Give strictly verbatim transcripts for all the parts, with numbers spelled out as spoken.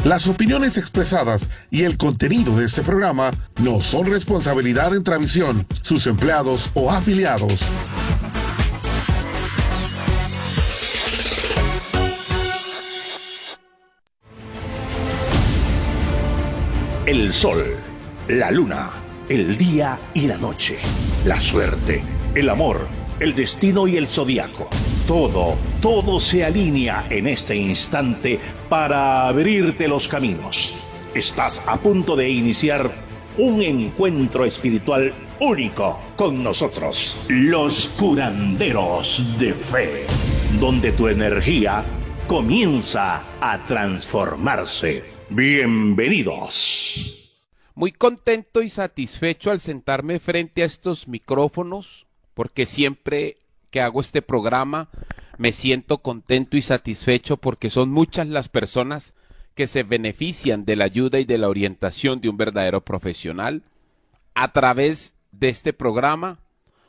Las opiniones expresadas y el contenido de este programa no son responsabilidad de Intravisión, sus empleados o afiliados. El sol, la luna, el día y la noche, la suerte, el amor, el destino y el zodiaco. Todo, todo se alinea en este instante para abrirte los caminos. Estás a punto de iniciar un encuentro espiritual único con nosotros, los curanderos de fe, donde tu energía comienza a transformarse. Bienvenidos. Muy contento y satisfecho al sentarme frente a estos micrófonos, porque siempre que hago este programa me siento contento y satisfecho porque son muchas las personas que se benefician de la ayuda y de la orientación de un verdadero profesional. A través de este programa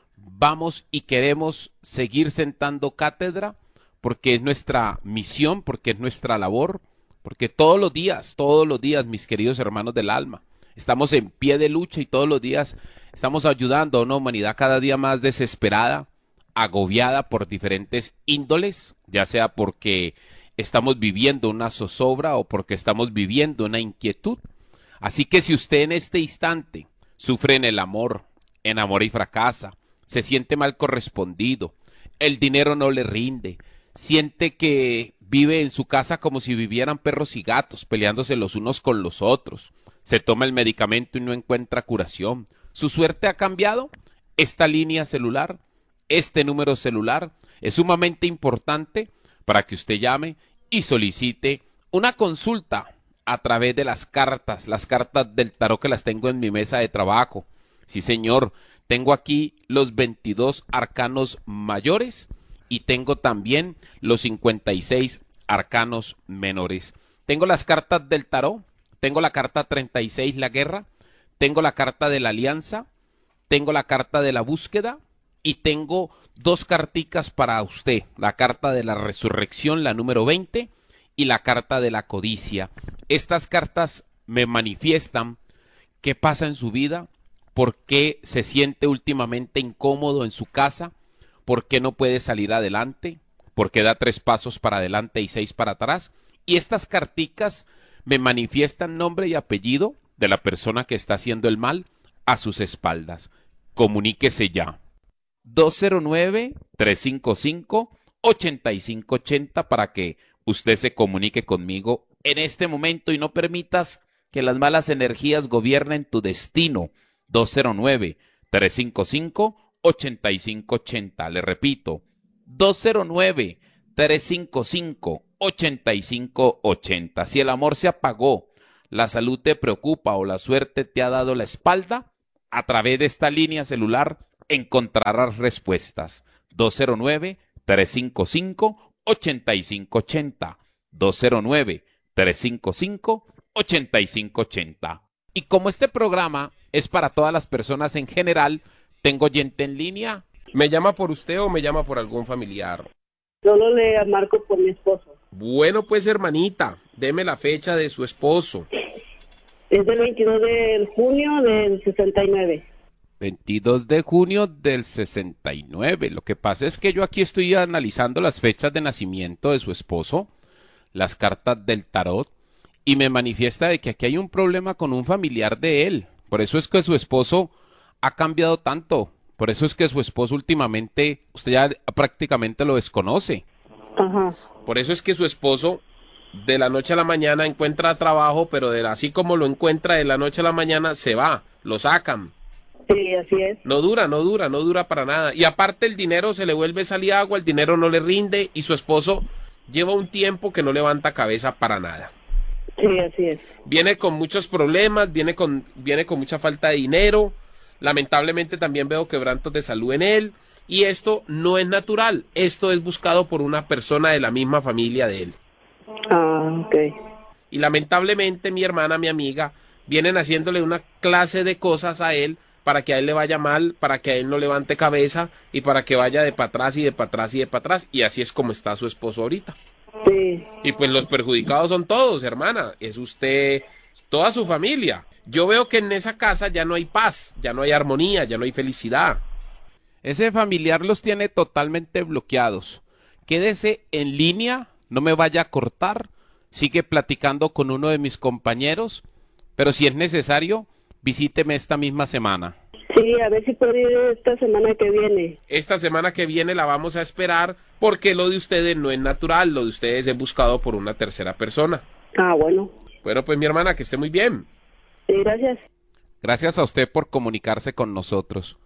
vamos y queremos seguir sentando cátedra porque es nuestra misión, porque es nuestra labor, porque todos los días, todos los días, mis queridos hermanos del alma, estamos en pie de lucha y todos los días estamos ayudando a una humanidad cada día más desesperada, agobiada por diferentes índoles, ya sea porque estamos viviendo una zozobra o porque estamos viviendo una inquietud. Así que si usted en este instante sufre en el amor, enamora y fracasa, se siente mal correspondido, el dinero no le rinde, siente que vive en su casa como si vivieran perros y gatos, peleándose los unos con los otros, se toma el medicamento y no encuentra curación, ¿su suerte ha cambiado? Esta línea celular, este número celular es sumamente importante para que usted llame y solicite una consulta a través de las cartas, las cartas del tarot que las tengo en mi mesa de trabajo. Sí, señor, tengo aquí los veintidós arcanos mayores y tengo también los cincuenta y seis arcanos menores. Tengo las cartas del tarot, tengo la carta treinta y seis, la guerra, tengo la carta de la alianza, tengo la carta de la búsqueda y tengo dos carticas para usted, la carta de la resurrección, la número veinte, y la carta de la codicia. Estas cartas me manifiestan qué pasa en su vida, por qué se siente últimamente incómodo en su casa, por qué no puede salir adelante, por qué da tres pasos para adelante y seis para atrás. Y estas carticas me manifiestan nombre y apellido de la persona que está haciendo el mal a sus espaldas. Comuníquese ya. dos cero nueve, tres cinco cinco, ocho cinco ocho cero para que usted se comunique conmigo en este momento y no permitas que las malas energías gobiernen tu destino. dos cero nueve, tres cinco cinco, ocho cinco ocho cero. Le repito, dos cero nueve, tres cinco cinco, ocho cinco ocho cero. Si el amor se apagó, la salud te preocupa o la suerte te ha dado la espalda, a través de esta línea celular encontrarás respuestas. dos cero nueve, tres cinco cinco, ocho cinco ocho cero. dos cero nueve, tres cinco cinco, ocho cinco ocho cero. Y como este programa es para todas las personas en general, tengo oyente en línea. ¿Me llama por usted o me llama por algún familiar? Solo le marco por mi esposo. Bueno, pues hermanita, deme la fecha de su esposo. Es del veintidós de junio del sesenta y nueve. veintidós de junio del sesenta y nueve. Lo que pasa es que yo aquí estoy analizando las fechas de nacimiento de su esposo, las cartas del tarot, y me manifiesta de que aquí hay un problema con un familiar de él. Por eso es que su esposo ha cambiado tanto. Por eso es que su esposo últimamente, usted ya prácticamente lo desconoce. Ajá. Por eso es que su esposo de la noche a la mañana encuentra trabajo, pero de la, así como lo encuentra de la noche a la mañana se va, lo sacan. Sí, así es. No dura, no dura, no dura para nada. Y aparte el dinero se le vuelve salir agua, el dinero no le rinde y su esposo lleva un tiempo que no levanta cabeza para nada. Sí, así es. Viene con muchos problemas, viene con, viene con mucha falta de dinero. Lamentablemente también veo quebrantos de salud en él. Y esto no es natural. Esto es buscado por una persona de la misma familia de él. Ah, ok. Y lamentablemente mi hermana, mi amiga, vienen haciéndole una clase de cosas a él para que a él le vaya mal, para que a él no levante cabeza y para que vaya de para atrás y de para atrás y de para atrás. Y así es como está su esposo ahorita. Sí. Y pues los perjudicados son todos, hermana. Es usted, toda su familia. Yo veo que en esa casa ya no hay paz, ya no hay armonía, ya no hay felicidad. Ese familiar los tiene totalmente bloqueados. Quédese en línea, no me vaya a cortar. Sigue platicando con uno de mis compañeros, pero si es necesario, visíteme esta misma semana. Sí, a ver si puedo ir esta semana que viene. Esta semana que viene la vamos a esperar porque lo de ustedes no es natural, lo de ustedes es buscado por una tercera persona. Ah, bueno. Bueno, pues mi hermana, que esté muy bien. Sí, gracias. Gracias a usted por comunicarse con nosotros.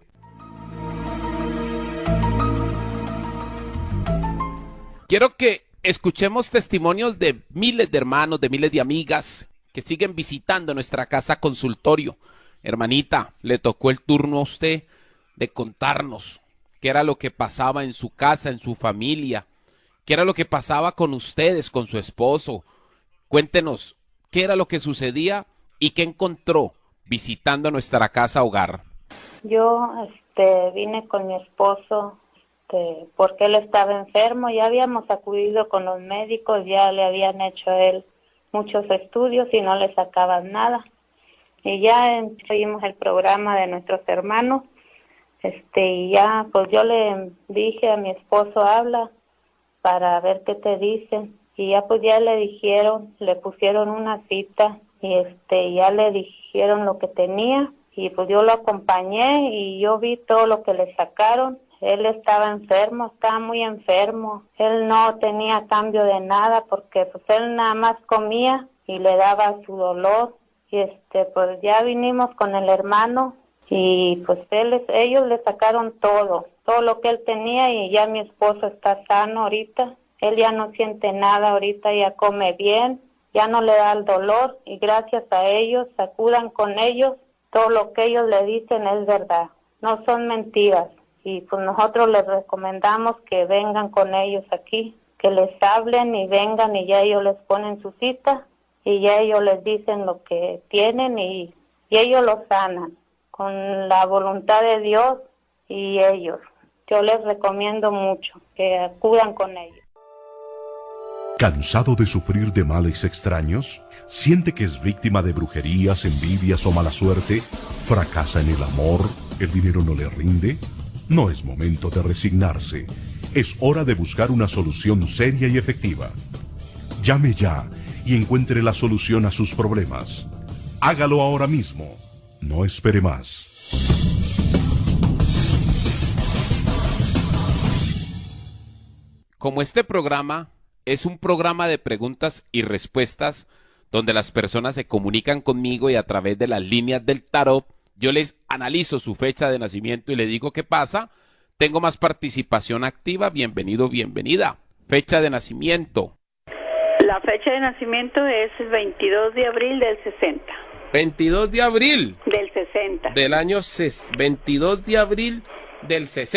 Quiero que escuchemos testimonios de miles de hermanos, de miles de amigas que siguen visitando nuestra casa consultorio. Hermanita, le tocó el turno a usted de contarnos qué era lo que pasaba en su casa, en su familia, qué era lo que pasaba con ustedes, con su esposo. Cuéntenos qué era lo que sucedía y qué encontró visitando nuestra casa hogar. Yo este, vine con mi esposo este, porque él estaba enfermo. Ya habíamos acudido con los médicos, ya le habían hecho a él muchos estudios y no le sacaban nada. Y ya oímos el programa de nuestros hermanos, este, y ya pues yo le dije a mi esposo, habla para ver qué te dicen. Y ya pues ya le dijeron, le pusieron una cita y este ya le dijeron lo que tenía y pues yo lo acompañé y yo vi todo lo que le sacaron. Él estaba enfermo, estaba muy enfermo. Él no tenía cambio de nada porque pues él nada más comía y le daba su dolor. Y este pues ya vinimos con el hermano y pues él, ellos le sacaron todo, todo lo que él tenía y ya mi esposo está sano ahorita. Él ya no siente nada ahorita, ya come bien, ya no le da el dolor y gracias a ellos, acudan con ellos, todo lo que ellos le dicen es verdad, no son mentiras. Y pues nosotros les recomendamos que vengan con ellos aquí, que les hablen y vengan y ya ellos les ponen su cita y ya ellos les dicen lo que tienen y, y ellos los sanan con la voluntad de Dios y ellos. Yo les recomiendo mucho que acudan con ellos. ¿Cansado de sufrir de males extraños? ¿Siente que es víctima de brujerías, envidias o mala suerte? ¿Fracasa en el amor? ¿El dinero no le rinde? No es momento de resignarse. Es hora de buscar una solución seria y efectiva. Llame ya y encuentre la solución a sus problemas. Hágalo ahora mismo. No espere más. Como este programa es un programa de preguntas y respuestas donde las personas se comunican conmigo y a través de las líneas del tarot yo les analizo su fecha de nacimiento y le digo qué pasa. Tengo más participación activa. Bienvenido, bienvenida. Fecha de nacimiento. La fecha de nacimiento es el veintidós de abril del sesenta. veintidós de abril. Del sesenta. Del año ses- veintidós de abril del sesenta.